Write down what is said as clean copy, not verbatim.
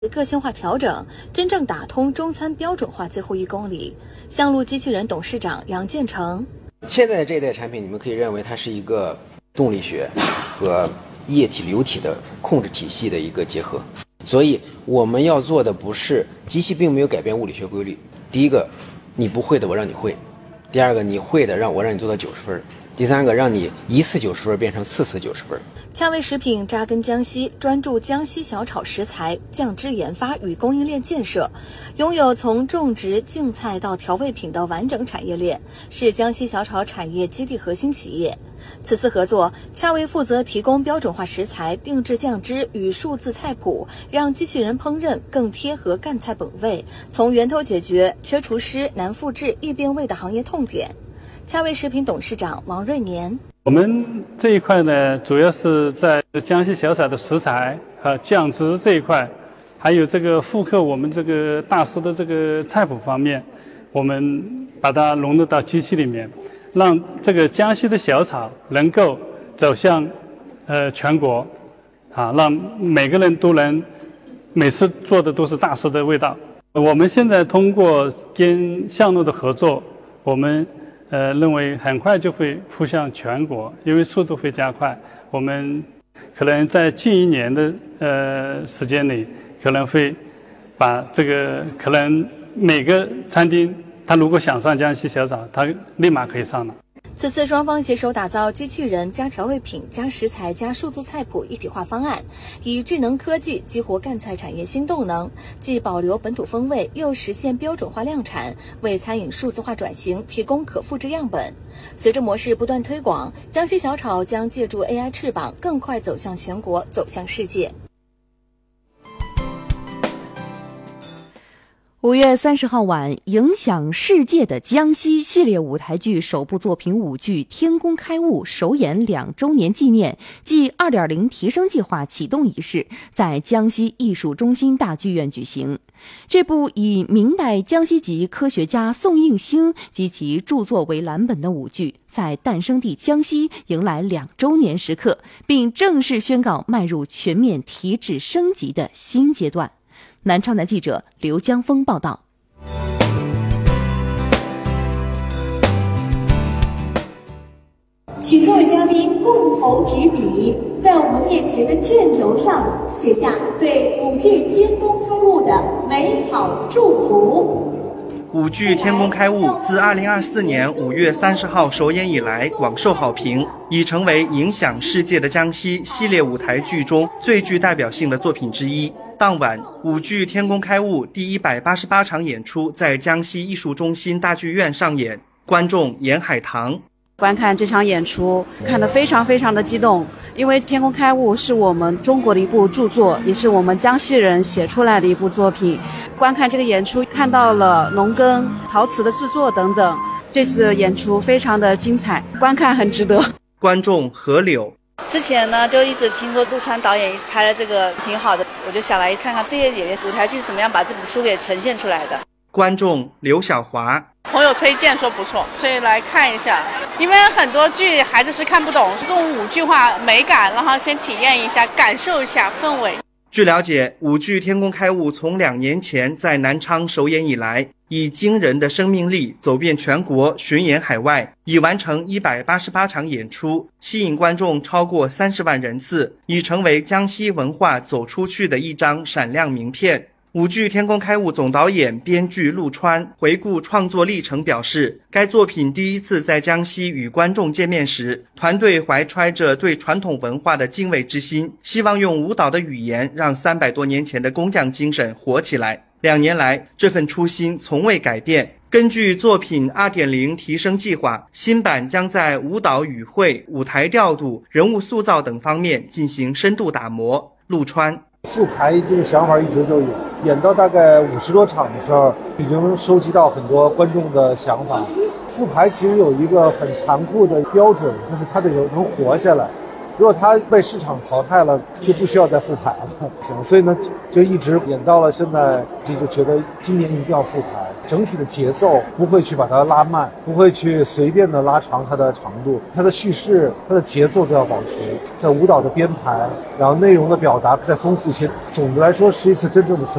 个性化调整，真正打通中餐标准化最后1公里。向路机器人董事长杨建成： 现在这一代产品，你们可以认为它是一个动力学和液体流体的控制体系的一个结合。所以我们要做的不是机器并没有改变物理学规律。第一个，你不会的我让你会；第二个，你会的我让你做到90分；第三个，让你一次90分变成次90分。 恰味食品扎根江西，专注江西小炒食材酱汁研发与供应链建设，拥有从种植、净菜到调味品的完整产业链，是江西小炒产业基地核心企业。此次合作，恰味负责提供标准化食材、定制酱汁与数字菜谱，让机器人烹饪更贴合赣菜本味，从源头解决缺厨师、难复制、易变味的行业痛点。恰味食品董事长王瑞年： 我们这一块呢，主要是在江西小炒的食材和酱汁这一块，还有这个复刻我们这个大师的这个菜谱方面，我们把它融入到机器里面，让这个江西的小炒能够走向全国让每个人都能每次做的都是大师的味道。我们现在通过跟向路的合作，我们认为很快就会铺向全国，因为速度会加快。我们可能在近1年的时间里，可能会把这个可能每个餐厅，他如果想上江西小炒，他立马可以上了。 此次双方携手打造机器人加调味品加食材加数字菜谱一体化方案，以智能科技激活赣菜产业新动能，既保留本土风味，又实现标准化量产，为餐饮数字化转型提供可复制样本。随着模式不断推广，江西小炒将借助 AI 翅膀，更快走向全国，走向世界。 5月30号晚，影响世界的江西系列舞台剧首部作品舞剧《天工开物》首演2周年纪念暨 2.0 提升计划启动仪式在江西艺术中心大剧院举行。这部以明代江西籍科学家宋应星及其著作为蓝本的舞剧，在诞生地江西迎来2周年时刻，并正式宣告迈入全面提质升级的新阶段。南超南记者刘江峰报道。 请各位嘉宾共同执笔，在我们面前的卷轴上写下对舞剧《天工开物》的美好祝福。 舞剧《天工开物》自2024年5月30号首演以来广受好评，已成为影响世界的江西系列舞台剧中最具代表性的作品之一。当晚，舞剧《天工开物》第188场演出在江西艺术中心大剧院上演，观众沿海棠。 观看这场演出看得非常非常的激动，因为《天工开物》是我们中国的一部著作，也是我们江西人写出来的一部作品。观看这个演出，看到了农耕、陶瓷的制作等等，这次的演出非常的精彩，观看很值得。 观众何柳： 之前呢就一直听说陆川导演拍的这个挺好的，我就想来看看这些演员舞台剧怎么样把这部书给呈现出来的。 观众刘晓华： 朋友推荐说不错，所以来看一下。因为很多剧孩子是看不懂，这种舞剧化美感，然后先体验一下，感受一下氛围。 据了解，舞剧《天工开物》从2年前在南昌首演以来，以惊人的生命力走遍全国，巡演海外，已完成188场演出，吸引观众超过30万人次，已成为江西文化走出去的一张闪亮名片。舞剧《天工开物》总导演、编剧陆川回顾创作历程表示，该作品第一次在江西与观众见面时，团队怀揣着对传统文化的敬畏之心，希望用舞蹈的语言让300多年前的工匠精神活起来。2年来，这份初心从未改变。根据作品 2.0 提升计划，新版将在舞蹈语汇、舞台调度、人物塑造等方面进行深度打磨。陆川： 复排这个想法一直就有，演到大概50多场的时候，已经收集到很多观众的想法。复排其实有一个很残酷的标准，就是它得能活下来。 如果它被市场淘汰了，就不需要再复排了。所以呢，就一直演到了现在，就觉得今年一定要复排。整体的节奏不会去把它拉慢，不会去随便的拉长它的长度，它的叙事、它的节奏都要保持。在舞蹈的编排，然后内容的表达再丰富些。总的来说，是一次真正的